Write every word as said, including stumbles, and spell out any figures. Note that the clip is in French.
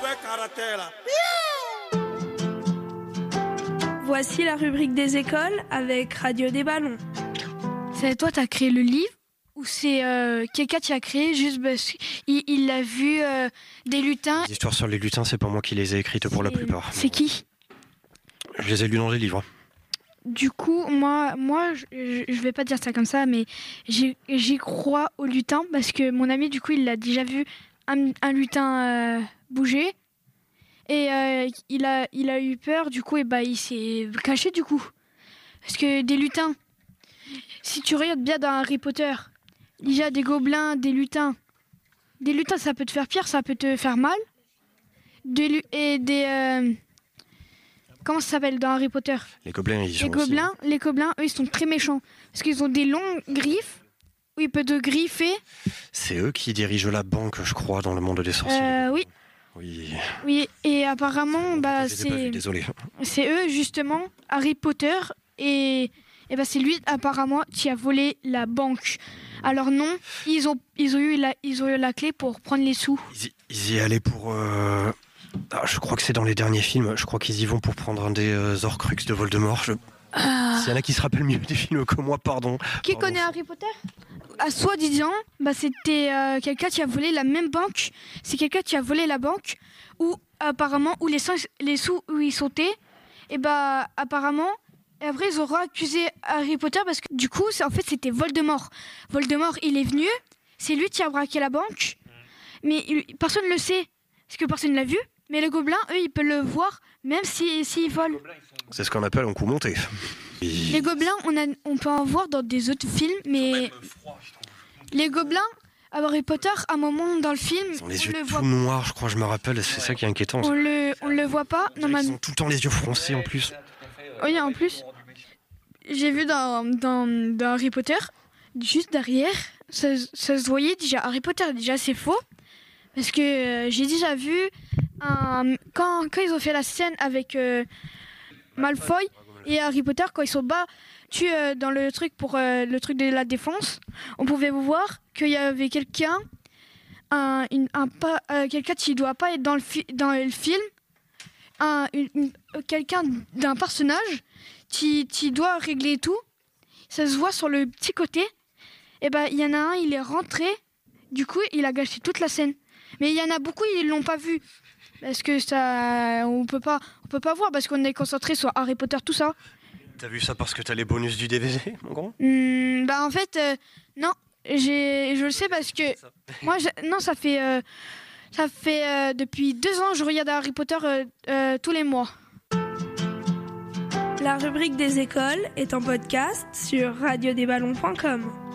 Voici la rubrique des écoles avec Radio des Ballons. C'est toi, t'as créé le livre ou c'est euh, quelqu'un qui a créé juste parce qu'il il a vu euh, des lutins? Les histoires sur les lutins, c'est pas moi qui les ai écrites pour la plupart. C'est qui? Je les ai lues dans des livres. Du coup, moi, moi je, je vais pas dire ça comme ça, mais j'y, j'y crois aux lutins parce que mon ami, du coup, il a déjà vu un, un lutin euh, bouger et euh, il, a, il a eu peur, du coup, et bah, il s'est caché, du coup. Parce que des lutins, si tu regardes bien dans Harry Potter, il y a des gobelins, des lutins. Des lutins, ça peut te faire pire, ça peut te faire mal. Des, et des... Euh, Comment ça s'appelle dans Harry Potter? Les gobelins, ils sont les gobelins, aussi... les gobelins, eux, ils sont très méchants. Parce qu'ils ont des longues griffes, où ils peuvent te griffer. C'est eux qui dirigent la banque, je crois, dans le monde des sorciers. Euh, oui. Oui. Oui, et apparemment, bah, Je les ai pas c'est... vus, désolé. C'est eux, justement, Harry Potter, et, et bah, c'est lui, apparemment, qui a volé la banque. Alors non, ils ont, ils ont, eu, la, ils ont eu la clé pour prendre les sous. Ils y, ils y allaient pour... Euh... Ah, je crois que c'est dans les derniers films, je crois qu'ils y vont pour prendre un des euh, Horcruxes de Voldemort. Je... Ah. S'il y en a qui se rappellent mieux des films que moi, pardon. Qui pardon. connaît Harry Potter? À soi-disant, bah, c'était euh, quelqu'un qui a volé la même banque. C'est quelqu'un qui a volé la banque où apparemment où les, sous, les sous où ils sautaient. Et bah apparemment, et après ils auront accusé Harry Potter parce que du coup, c'est, en fait, c'était Voldemort. Voldemort, il est venu, c'est lui qui a braqué la banque, mais il, personne ne le sait parce que personne ne l'a vu. Mais les gobelins, eux, ils peuvent le voir, même s'ils si, si volent. C'est ce qu'on appelle un coup monté. Et... Les gobelins, on, a, on peut en voir dans des autres films, mais... Les gobelins, à Harry Potter, à un moment dans le film, ils ont les on yeux le tout voit... noirs, je crois, je me rappelle, c'est ça qui est inquiétant. On le, on le voit pas. Ils ont tout le temps les yeux froncés, en plus. Oui, en plus. J'ai vu dans, dans, dans Harry Potter, juste derrière, ça, ça se voyait déjà. Harry Potter, déjà, c'est faux. Parce que euh, j'ai déjà vu... Un, quand, quand ils ont fait la scène avec euh, Malfoy et Harry Potter, quand ils sont battus euh, dans le truc pour euh, le truc de la défense, on pouvait voir qu'il y avait quelqu'un, un, une, un, euh, quelqu'un qui ne doit pas être dans le, fi- dans le film, un, une, une, quelqu'un d'un personnage qui, qui doit régler tout. Ça se voit sur le petit côté. Et ben il y en a un, il est rentré, du coup il a gâché toute la scène. Mais il y en a beaucoup, ils l'ont pas vu. Parce que ça, on peut pas, on peut pas voir parce qu'on est concentré sur Harry Potter, tout ça. T'as vu ça parce que t'as les bonus du D V D, mon grand? Mmh, bah en fait, euh, non, j'ai, je le sais parce que moi, non, ça fait, euh, ça fait euh, depuis deux ans, je regarde Harry Potter euh, euh, tous les mois. La rubrique des écoles est en podcast sur radio des ballons point com.